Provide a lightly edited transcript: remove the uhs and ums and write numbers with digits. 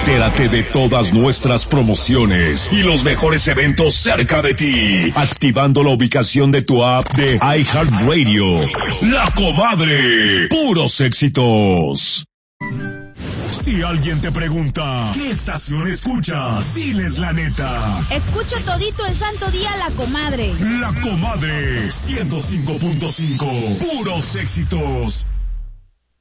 Entérate de todas nuestras promociones y los mejores eventos cerca de ti, activando la ubicación de tu app de iHeartRadio. La Comadre, puros éxitos. Si alguien te pregunta, ¿qué estación escuchas? Diles la neta. Escucho todito el santo día La Comadre. La Comadre, 105.5, puros éxitos.